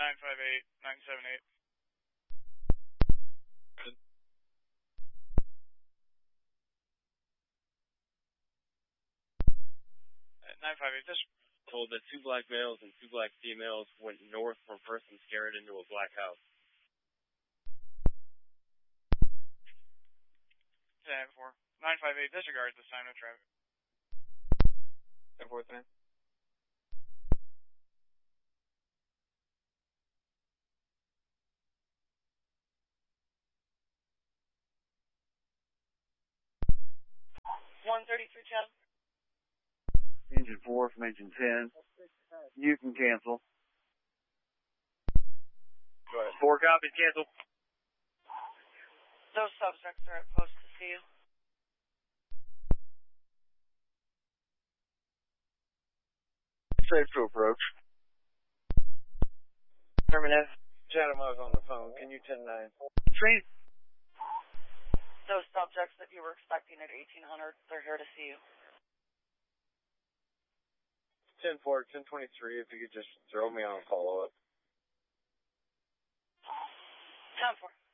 958, 978. 958, just told that 2 black males and 2 black females went north from First and Scarrett into a black house. 10-4. 958, disregard this time, no traffic. 10-4, 10. Engine 4 from engine 10. You can cancel. Go ahead. 4 copies, cancel. Those subjects are at post to see you. Safe to approach. Affirmative. Chatham, I was on the phone. Can you 10-9? Train. Those subjects that you were expecting at 1800, they're here to see you. 10-4, 10-23, if you could just throw me on a follow-up. 10-4.